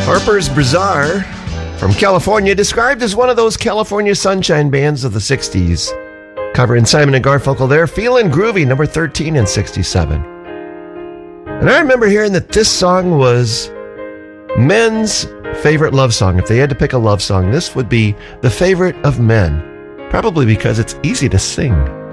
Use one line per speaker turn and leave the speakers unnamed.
Harper's Bazaar from California, described as one of those California sunshine bands of the 60s. Covering Simon and Garfunkel there, Feelin' Groovy, number 13 in 67. And I remember hearing that this song was men's favorite love song. If they had to pick a love song, this would be the favorite of men. Probably because it's easy to sing.